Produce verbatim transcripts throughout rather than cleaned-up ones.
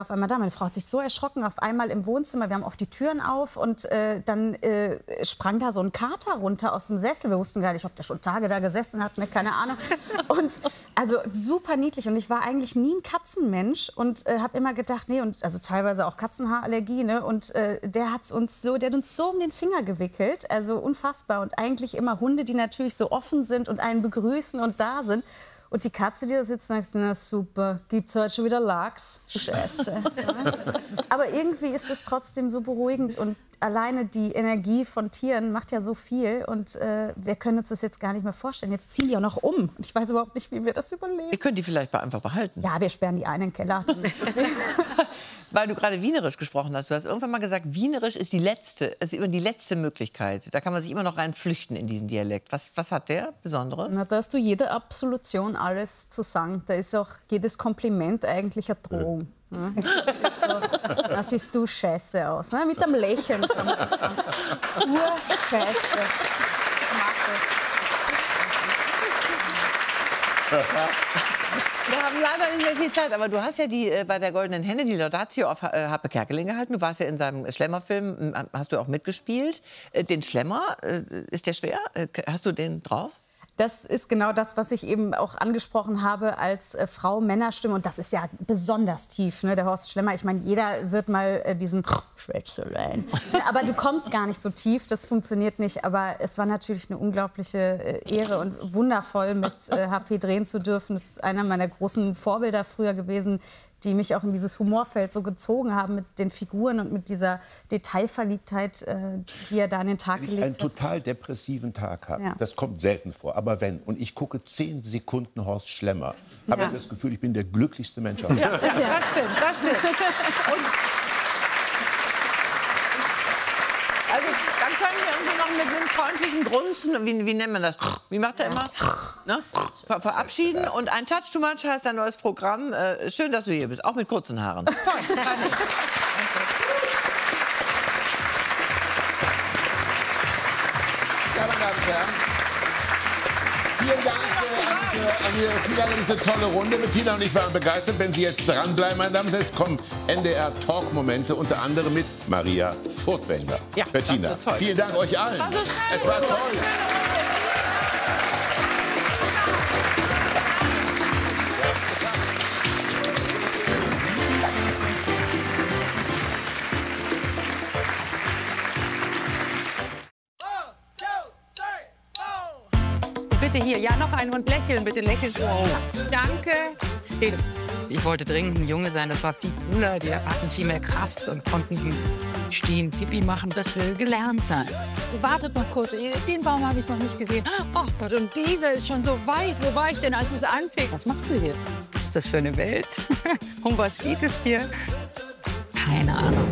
Auf einmal da. Meine Frau hat sich so erschrocken, auf einmal im Wohnzimmer, wir haben oft die Türen auf und äh, dann äh, sprang da so ein Kater runter aus dem Sessel. Wir wussten gar nicht, ob der schon Tage da gesessen hat, ne? Keine Ahnung. Und also super niedlich und ich war eigentlich nie ein Katzenmensch und äh, habe immer gedacht, nee, und also teilweise auch Katzenhaarallergie, ne? Und äh, der hat uns so, der hat uns so um den Finger gewickelt, also unfassbar und eigentlich immer Hunde, die natürlich so offen sind und einen begrüßen und da sind. Und die Katze, die da sitzt, sagt, na super, gibt's heute schon wieder Lachs? Scheiße. Aber irgendwie ist es trotzdem so beruhigend und alleine die Energie von Tieren macht ja so viel und äh, wir können uns das jetzt gar nicht mehr vorstellen. Jetzt ziehen die auch noch um und ich weiß überhaupt nicht, wie wir das überleben. Ihr könnt die vielleicht einfach behalten. Ja, wir sperren die einen in den Keller. Weil du gerade Wienerisch gesprochen hast. Du hast irgendwann mal gesagt, Wienerisch ist die letzte, ist immer die letzte Möglichkeit. Da kann man sich immer noch rein flüchten in diesen Dialekt. Was, was hat der Besonderes? Na, da hast du jede Absolution alles zu sagen. Da ist auch jedes Kompliment eigentlich eine Drohung. Ja. Das ist so, da siehst du scheiße aus. Ne? Mit einem Lächeln kann man das sagen. Urscheiße. Wir haben leider nicht mehr viel Zeit, aber du hast ja die äh, bei der Goldenen Henne die Laudatio auf äh, Harpe Kerkeling gehalten. Du warst ja in seinem Schlemmer-Film, äh, hast du auch mitgespielt. Äh, den Schlemmer, äh, ist der schwer? Äh, hast du den drauf? Das ist genau das, was ich eben auch angesprochen habe als äh, Frau-Männer-Stimme. Und das ist ja besonders tief, ne? Der Horst Schlemmer. Ich meine, jeder wird mal äh, diesen Schwätzelein. Aber du kommst gar nicht so tief, das funktioniert nicht. Aber es war natürlich eine unglaubliche äh, Ehre und wundervoll, mit äh, H P drehen zu dürfen. Das ist einer meiner großen Vorbilder früher gewesen, die mich auch in dieses Humorfeld so gezogen haben mit den Figuren und mit dieser Detailverliebtheit, äh, die er da an den Tag wenn gelegt hat. ich einen total depressiven Tag habe, Ja. das kommt selten vor, aber wenn, und ich gucke zehn Sekunden Horst Schlemmer, habe Ja. ich das Gefühl, ich bin der glücklichste Mensch auf der Ja, Welt. ja, das stimmt, das stimmt. Und also, dann können wir irgendwie noch mit einem freundlichen Grunzen, wie, wie nennt man das? Wie macht er immer? Ne? Ver verabschieden. Und ein Touch too much heißt ein neues Programm. Äh, schön, dass du hier bist, auch mit kurzen Haaren. Toll, danke. Ja, meine Damen und Herren, vielen Dank äh, an Ihre vielen Dank an diese tolle Runde. Bettina und ich waren begeistert. Wenn Sie jetzt dranbleiben, meine Damen und Herren, es kommen N D R-Talk-Momente, unter anderem mit Maria Furtwängler. Ja, Bettina, das war toll. vielen Dank euch allen. War so schön. Es war toll. Bitte hier, ja, noch einen und lächeln, bitte lächeln. Oh. Danke. Ich wollte dringend ein Junge sein, das war viel cooler. Die hatten viel mehr Kraft und konnten stehen, Pipi machen. Das will gelernt sein. Wartet noch kurz, den Baum habe ich noch nicht gesehen. Oh Gott, und dieser ist schon so weit. Wo war ich denn, als es anfing? Was machst du hier? Was ist das für eine Welt? Um was geht es hier? Keine Ahnung.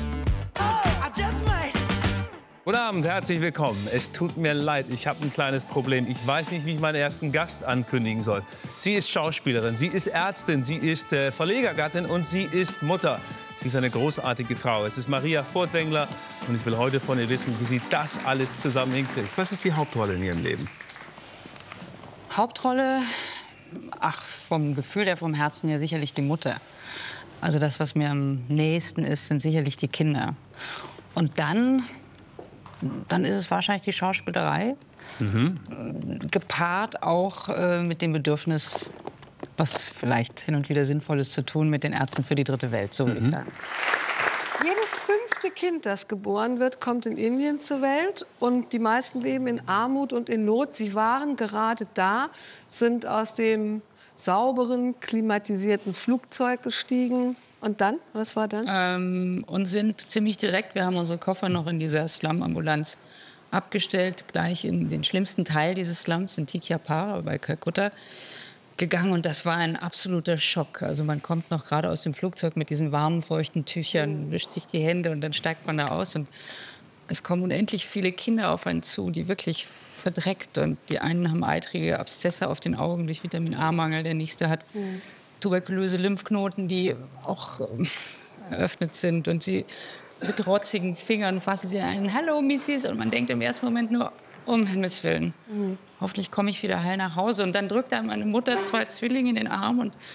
Guten Abend, herzlich willkommen. Es tut mir leid, ich habe ein kleines Problem. Ich weiß nicht, wie ich meinen ersten Gast ankündigen soll. Sie ist Schauspielerin, sie ist Ärztin, sie ist äh, Verlegergattin und sie ist Mutter. Sie ist eine großartige Frau. Es ist Maria Furtwängler und ich will heute von ihr wissen, wie sie das alles zusammen hinkriegt. Was ist die Hauptrolle in ihrem Leben? Hauptrolle? Ach, vom Gefühl her, vom Herzen her sicherlich die Mutter. Also das, was mir am nächsten ist, sind sicherlich die Kinder. Und dann... Dann ist es wahrscheinlich die Schauspielerei, mhm. gepaart auch äh, mit dem Bedürfnis, was vielleicht hin und wieder sinnvoll ist zu tun, mit den Ärzten für die dritte Welt, so würde ich sagen. Jedes fünfte Kind, das geboren wird, kommt in Indien zur Welt. Und die meisten leben in Armut und in Not. Sie waren gerade da, sind aus dem sauberen, klimatisierten Flugzeug gestiegen. Und dann? Was war dann? Ähm, und sind ziemlich direkt, wir haben unsere Koffer noch in dieser Slum-Ambulanz abgestellt, gleich in den schlimmsten Teil dieses Slums, in Tikyapara bei Kalkutta, gegangen. Und das war ein absoluter Schock. Also man kommt noch gerade aus dem Flugzeug mit diesen warmen, feuchten Tüchern, wischt sich die Hände und dann steigt man da aus. Und es kommen unendlich viele Kinder auf einen zu, die wirklich verdreckt. Und die einen haben eitrige Abszesse auf den Augen durch Vitamin-A-Mangel, der nächste hat mhm. tuberkulöse Lymphknoten, die auch äh, eröffnet sind. Und sie mit rotzigen Fingern fassen sie einen Hallo, Missis. Und man denkt im ersten Moment nur, um Himmels Willen, mhm. hoffentlich komme ich wieder heil nach Hause. Und dann drückt einem meine Mutter zwei Zwillinge in den Arm und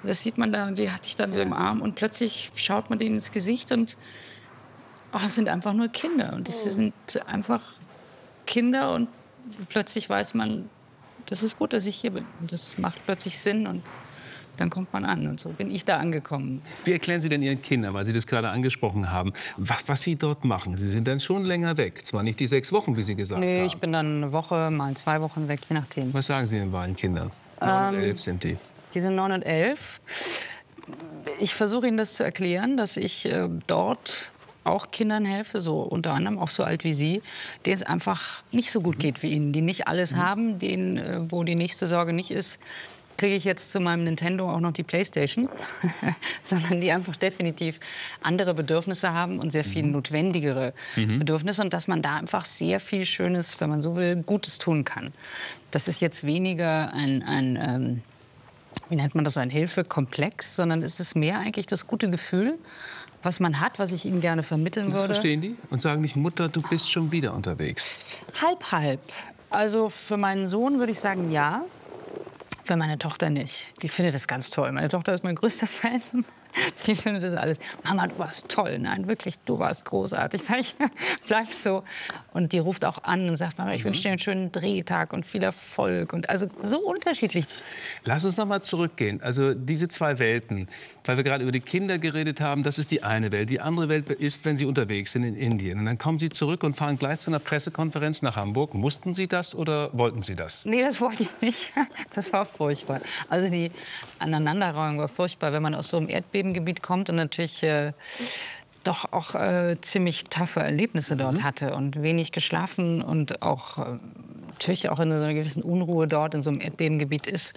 Das sieht man da, und die hatte ich dann so im Arm. Und plötzlich schaut man denen ins Gesicht und oh, es sind einfach nur Kinder. Und es sind einfach Kinder und plötzlich weiß man, das ist gut, dass ich hier bin. Und das macht plötzlich Sinn und dann kommt man an. Und so bin ich da angekommen. Wie erklären Sie denn Ihren Kindern, weil Sie das gerade angesprochen haben, was, was Sie dort machen? Sie sind dann schon länger weg. Zwar nicht die sechs Wochen, wie Sie gesagt nee, haben. Ich bin dann eine Woche, mal zwei Wochen weg, je nachdem. Was sagen Sie den beiden Kindern? Neun und elf sind die. Die sind neun und elf. Ich versuche ihnen das zu erklären, dass ich äh, dort auch Kindern helfe, so unter anderem auch so alt wie Sie, denen es einfach nicht so gut geht wie Ihnen, die nicht alles mhm. haben, denen, äh, wo die nächste Sorge nicht ist, kriege ich jetzt zu meinem Nintendo auch noch die Playstation, sondern die einfach definitiv andere Bedürfnisse haben und sehr viel notwendigere mhm. Bedürfnisse und dass man da einfach sehr viel Schönes, wenn man so will, Gutes tun kann. Das ist jetzt weniger ein, ein ähm, wie nennt man das, so ein Hilfekomplex, sondern es ist mehr eigentlich das gute Gefühl, was man hat, was ich Ihnen gerne vermitteln das würde. Das verstehen die? Und sagen nicht, Mutter, du bist schon wieder unterwegs? Halb, halb. Also für meinen Sohn würde ich sagen, ja. Für meine Tochter nicht. Die findet das ganz toll. Meine Tochter ist mein größter Fan. Die findet das alles. Mama, du warst toll. Nein, wirklich, du warst großartig. Sag ich, bleib so. Und die ruft auch an und sagt, Mama, ich wünsche dir einen schönen Drehtag und viel Erfolg. Und also so unterschiedlich. Lass uns noch mal zurückgehen. Also diese zwei Welten, weil wir gerade über die Kinder geredet haben, das ist die eine Welt. Die andere Welt ist, wenn Sie unterwegs sind in Indien. Und dann kommen Sie zurück und fahren gleich zu einer Pressekonferenz nach Hamburg. Mussten Sie das oder wollten Sie das? Nee, das wollte ich nicht. Das war furchtbar. Also die Aneinanderreihung war furchtbar, wenn man aus so einem Erdbebengebiet kommt und natürlich äh, doch auch äh, ziemlich taffe Erlebnisse dort mhm. hatte und wenig geschlafen und auch äh, natürlich auch in so einer gewissen Unruhe dort in so einem Erdbebengebiet ist.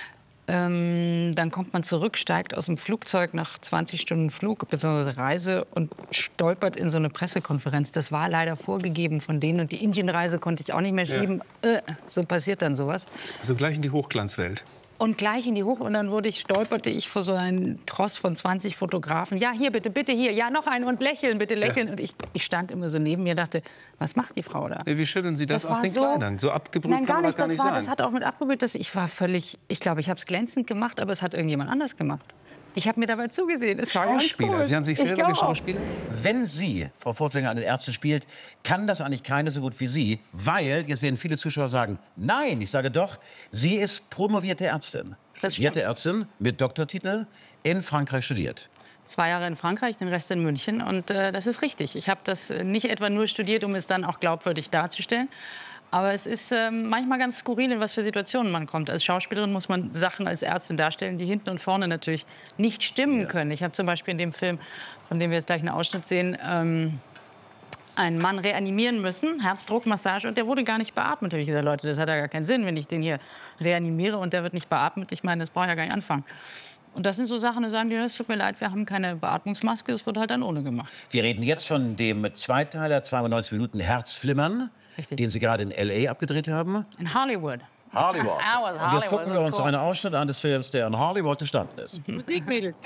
Ähm, dann kommt man zurück, steigt aus dem Flugzeug nach zwanzig Stunden Flug bzw. Reise und stolpert in so eine Pressekonferenz. Das war leider vorgegeben von denen und die Indienreise konnte ich auch nicht mehr schieben. Ja. Äh, so passiert dann sowas. Also gleich in die Hochglanzwelt. Und gleich in die Hoch und dann wurde ich, stolperte ich vor so einem Tross von zwanzig Fotografen. Ja, hier bitte, bitte hier. Ja, noch einen und lächeln, bitte lächeln. Ja. Und ich, ich stand immer so neben mir und dachte, was macht die Frau da? Wie schütteln Sie das, das auf den so, Kleidern? So abgebrüht Nein, gar kann man nicht. gar Das, nicht war, sein. das hat auch mit abgebrüht. Das, ich war völlig, ich glaube, ich habe es glänzend gemacht, aber es hat irgendjemand anders gemacht. Ich habe mir dabei zugesehen. Es war Schauspieler. Sie haben sich selber geschauspielert. Wenn Sie, Frau Furtwängler, eine Ärztin spielt, kann das eigentlich keine so gut wie Sie. Weil, jetzt werden viele Zuschauer sagen, nein, ich sage doch, sie ist promovierte Ärztin. Studierte Ärztin mit Doktortitel, in Frankreich studiert. Zwei Jahre in Frankreich, den Rest in München. Und äh, das ist richtig. Ich habe das nicht etwa nur studiert, um es dann auch glaubwürdig darzustellen. Aber es ist äh, manchmal ganz skurril, in was für Situationen man kommt. Als Schauspielerin muss man Sachen als Ärztin darstellen, die hinten und vorne natürlich nicht stimmen ja. können. Ich habe zum Beispiel in dem Film, von dem wir jetzt gleich einen Ausschnitt sehen, ähm, einen Mann reanimieren müssen, Herzdruckmassage, und der wurde gar nicht beatmet. Da habe ich gesagt, Leute, das hat ja gar keinen Sinn, wenn ich den hier reanimiere und der wird nicht beatmet. Ich meine, das braucht ja gar nicht anfangen. Und das sind so Sachen, da sagen die, es tut mir leid, wir haben keine Beatmungsmaske, das wird halt dann ohne gemacht. Wir reden jetzt von dem Zweiteiler, zweiundneunzig Minuten Herzflimmern, Richtig. Den Sie gerade in L A abgedreht haben. In Hollywood. Hollywood. Hollywood. Und jetzt gucken wir uns einen Ausschnitt an des Films, der in Hollywood entstanden ist. Mhm. Musikmädels.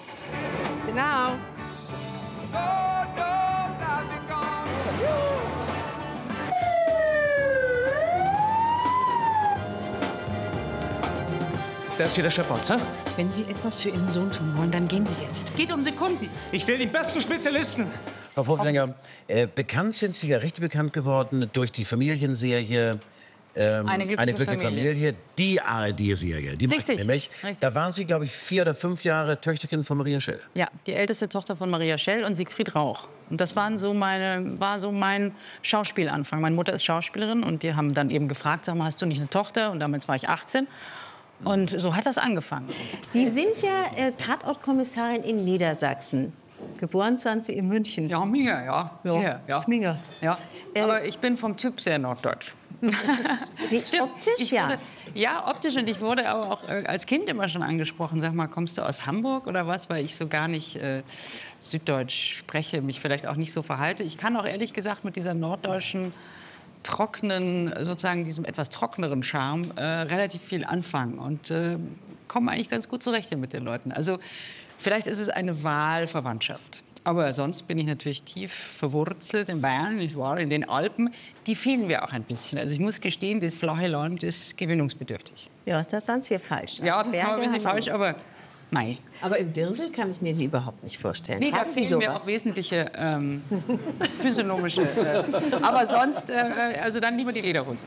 Genau. Wer ist hier der Chef uns, hä? Wenn Sie etwas für Ihren Sohn tun wollen, dann gehen Sie jetzt. Es geht um Sekunden. Ich will den besten Spezialisten. Frau Furtwängler, äh, bekannt sind Sie ja richtig bekannt geworden durch die Familienserie ähm, Eine glückliche, Eine glückliche Familie. Familie. Die A R D-Serie. Die macht Richtig. nämlich. Richtig. Da waren Sie, glaube ich, vier oder fünf Jahre Töchterkind von Maria Schell. Ja, die älteste Tochter von Maria Schell und Siegfried Rauch. Und das waren so meine, war so mein Schauspielanfang. Meine Mutter ist Schauspielerin und die haben dann eben gefragt, sag mal, hast du nicht eine Tochter? Und damals war ich achtzehn. Und so hat das angefangen. Sie sind ja äh, Tatortkommissarin in Niedersachsen. Geboren sind Sie in München. Ja, Minger, ja. Ja, Sehr, ja. Zminger. Ja. Äh, Aber ich bin vom Typ sehr norddeutsch. Sie, optisch, ich ja. wurde, ja, optisch. Und ich wurde aber auch äh, als Kind immer schon angesprochen. Sag mal, kommst du aus Hamburg oder was? Weil ich so gar nicht äh, Süddeutsch spreche, mich vielleicht auch nicht so verhalte. Ich kann auch ehrlich gesagt mit dieser norddeutschen trockenen, sozusagen diesem etwas trockeneren Charme äh, relativ viel anfangen und äh, komme eigentlich ganz gut zurecht hier mit den Leuten. Also vielleicht ist es eine Wahlverwandtschaft. Aber sonst bin ich natürlich tief verwurzelt in Bayern, nicht wahr? In den Alpen. Die fehlen mir auch ein bisschen. Also ich muss gestehen, das flache Land ist gewinnungsbedürftig. Ja, da sind Sie falsch. Ja, das ist ein bisschen falsch, aber Mai. Aber im Dirndl kann ich mir sie überhaupt nicht vorstellen. Nee, da Tragen Sie fehlen mir sowas? auch wesentliche ähm, physiologische. Äh, aber sonst, äh, also dann lieber die Lederhose.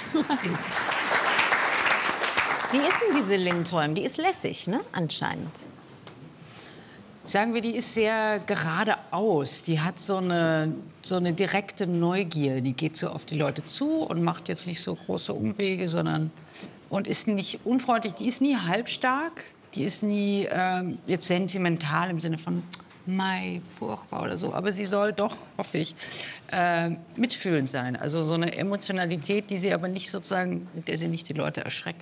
Wie ist denn diese Lindholm? Die ist lässig, ne? Anscheinend. Sagen wir, die ist sehr geradeaus. Die hat so eine, so eine direkte Neugier. Die geht so auf die Leute zu und macht jetzt nicht so große Umwege, sondern und ist nicht unfreundlich. Die ist nie halbstark. Die ist nie ähm, jetzt sentimental im Sinne von Mai, furchtbar oder so. Aber sie soll doch, hoffe ich, äh, mitfühlend sein. Also so eine Emotionalität, die sie aber nicht sozusagen, mit der sie nicht die Leute erschreckt.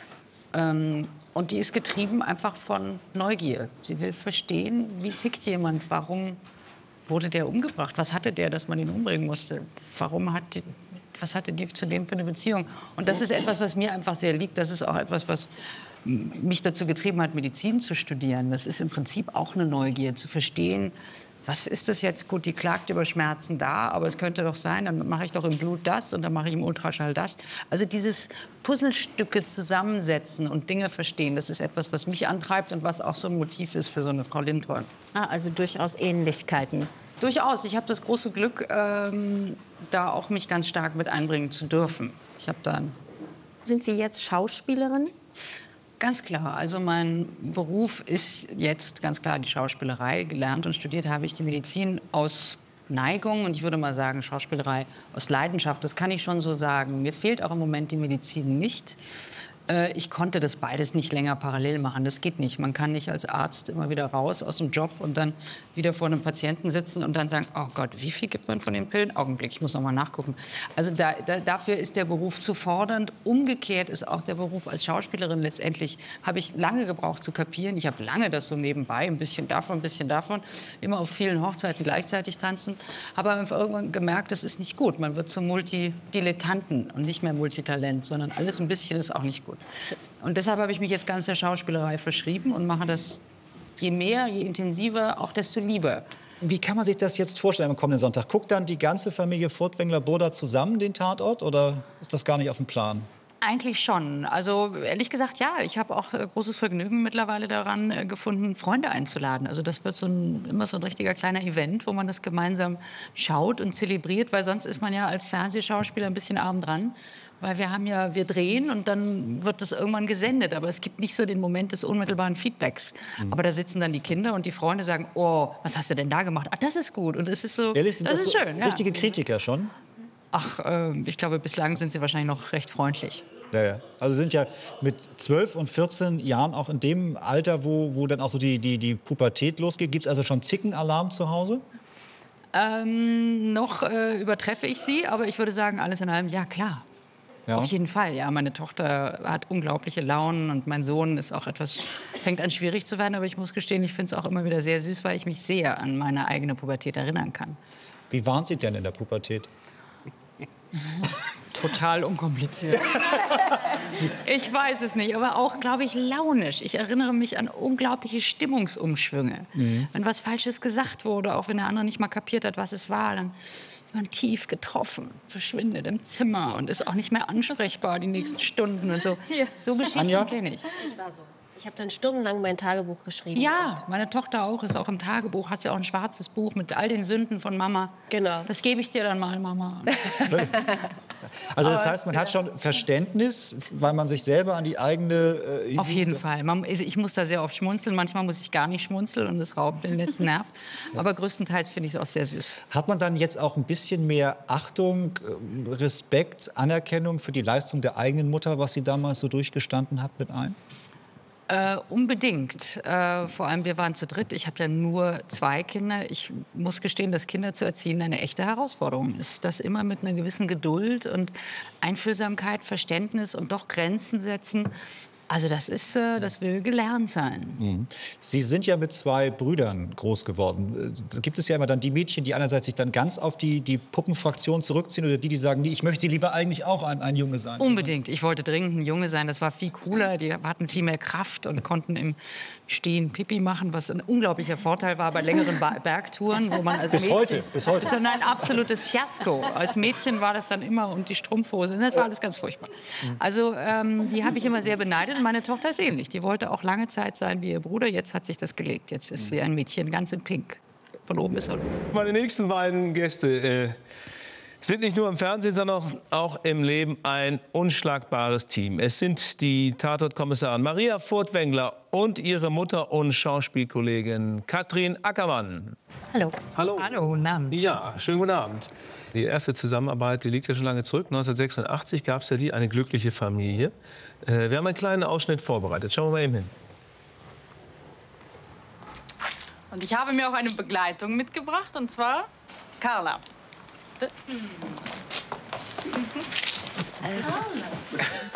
Ähm, und die ist getrieben einfach von Neugier. Sie will verstehen, wie tickt jemand, warum wurde der umgebracht, was hatte der, dass man ihn umbringen musste, warum hat die, was hatte die zu dem für eine Beziehung. Und das ist etwas, was mir einfach sehr liegt. Das ist auch etwas, was mich dazu getrieben hat, Medizin zu studieren. Das ist im Prinzip auch eine Neugier, zu verstehen, was ist das jetzt? Gut, die klagt über Schmerzen da, aber es könnte doch sein, dann mache ich doch im Blut das und dann mache ich im Ultraschall das. Also dieses Puzzlestücke zusammensetzen und Dinge verstehen, das ist etwas, was mich antreibt und was auch so ein Motiv ist für so eine Frau Lindholm. Ah, also durchaus Ähnlichkeiten. Durchaus. Ich habe das große Glück, ähm, da auch mich ganz stark mit einbringen zu dürfen. Ich habe dann Sind Sie jetzt Schauspielerin? Ganz klar. Also mein Beruf ist jetzt ganz klar die Schauspielerei. Gelernt und studiert habe ich die Medizin aus Neigung und ich würde mal sagen Schauspielerei aus Leidenschaft. Das kann ich schon so sagen. Mir fehlt auch im Moment die Medizin nicht. Äh, ich konnte das beides nicht länger parallel machen. Das geht nicht. Man kann nicht als Arzt immer wieder raus aus dem Job und dann wieder vor einem Patienten sitzen und dann sagen, oh Gott, wie viel gibt man von den Pillen? Augenblick, ich muss noch mal nachgucken. Also da, da, dafür ist der Beruf zu fordernd. Umgekehrt ist auch der Beruf als Schauspielerin letztendlich, habe ich lange gebraucht zu kapieren. Ich habe lange das so nebenbei, ein bisschen davon, ein bisschen davon, immer auf vielen Hochzeiten gleichzeitig tanzen. Habe aber irgendwann gemerkt, das ist nicht gut. Man wird zum Multidilettanten und nicht mehr Multitalent, sondern alles ein bisschen ist auch nicht gut. Und deshalb habe ich mich jetzt ganz der Schauspielerei verschrieben und mache das je mehr, je intensiver, auch desto lieber. Wie kann man sich das jetzt vorstellen am kommenden Sonntag? Guckt dann die ganze Familie Furtwängler-Burda zusammen den Tatort oder ist das gar nicht auf dem Plan? Eigentlich schon. Also ehrlich gesagt, ja. Ich habe auch äh, großes Vergnügen mittlerweile daran äh, gefunden, Freunde einzuladen. Also das wird so ein, immer so ein richtiger kleiner Event, wo man das gemeinsam schaut und zelebriert, weil sonst ist man ja als Fernsehschauspieler ein bisschen arm dran. Weil wir haben ja, wir drehen und dann wird das irgendwann gesendet. Aber es gibt nicht so den Moment des unmittelbaren Feedbacks. Mhm. Aber da sitzen dann die Kinder und die Freunde sagen, oh, was hast du denn da gemacht? Ah, das ist gut. Und es ist so, Ehrlich, sind das, das ist so schön. Ja. Richtige Kritiker schon? Ach, äh, ich glaube, bislang sind sie wahrscheinlich noch recht freundlich. Ja, ja. Also sind ja mit zwölf und vierzehn Jahren auch in dem Alter, wo, wo dann auch so die, die, die Pubertät losgeht. Gibt es also schon Zickenalarm zu Hause? Ähm, noch äh, übertreffe ich sie, aber ich würde sagen, alles in allem, ja klar. Ja. Auf jeden Fall, ja. Meine Tochter hat unglaubliche Launen und mein Sohn ist auch etwas, fängt an schwierig zu werden. Aber ich muss gestehen, ich finde es auch immer wieder sehr süß, weil ich mich sehr an meine eigene Pubertät erinnern kann. Wie waren Sie denn in der Pubertät? Total unkompliziert. Ich weiß es nicht, aber auch, glaube ich, launisch. Ich erinnere mich an unglaubliche Stimmungsumschwünge. Mhm. Wenn was Falsches gesagt wurde, auch wenn der andere nicht mal kapiert hat, was es war, dann ist man tief getroffen, verschwindet im Zimmer und ist auch nicht mehr ansprechbar die nächsten Stunden und so. Ja. So Geschichten kenne ich. Ich war so. Ich habe dann stundenlang mein Tagebuch geschrieben. Ja, meine Tochter auch, ist auch im Tagebuch, hat sie auch ein schwarzes Buch mit all den Sünden von Mama. Genau. Das gebe ich dir dann mal, Mama. Also das heißt, man hat schon Verständnis, weil man sich selber an die eigene... Äh, Auf jeden Fall. Man, ich muss da sehr oft schmunzeln, manchmal muss ich gar nicht schmunzeln und es raubt den letzten Nerv. Aber größtenteils finde ich es auch sehr süß. Hat man dann jetzt auch ein bisschen mehr Achtung, Respekt, Anerkennung für die Leistung der eigenen Mutter, was sie damals so durchgestanden hat mit ein? Äh, unbedingt. Äh, vor allem, wir waren zu dritt. Ich habe ja nur zwei Kinder. Ich muss gestehen, dass Kinder zu erziehen eine echte Herausforderung ist. Das immer mit einer gewissen Geduld und Einfühlsamkeit, Verständnis und doch Grenzen setzen. Also das ist, äh, das will gelernt sein. Mhm. Sie sind ja mit zwei Brüdern groß geworden. Da gibt es ja immer dann die Mädchen, die einerseits sich dann ganz auf die, die Puppenfraktion zurückziehen oder die, die sagen, nee, ich möchte lieber eigentlich auch ein, ein Junge sein. Unbedingt. Ich wollte dringend ein Junge sein. Das war viel cooler. Die hatten viel mehr Kraft und konnten im Stehen Pipi machen, was ein unglaublicher Vorteil war bei längeren ba Bergtouren, wo man als bis Mädchen... heute, bis heute. Das ist ein absolutes Fiasko. Als Mädchen war das dann immer und die Strumpfhose. Das war alles ganz furchtbar. Also ähm, die habe ich immer sehr beneidet. beide. Meine Tochter ist ähnlich. Die wollte auch lange Zeit sein wie ihr Bruder. Jetzt hat sich das gelegt. Jetzt ist sie ein Mädchen, ganz in Pink. Von oben bis unten. Meine nächsten beiden Gäste äh, sind nicht nur im Fernsehen, sondern auch im Leben ein unschlagbares Team. Es sind die Tatort-Kommissarin Maria Furtwängler und ihre Mutter und Schauspielkollegin Katrin Ackermann. Hallo. Hallo. Hallo, guten Abend. Ja, schönen guten Abend. Die erste Zusammenarbeit, die liegt ja schon lange zurück. neunzehnhundertsechsundachtzig gab es ja die, eine glückliche Familie. Äh, wir haben einen kleinen Ausschnitt vorbereitet. Schauen wir mal eben hin. Und ich habe mir auch eine Begleitung mitgebracht, und zwar Carla. Carla.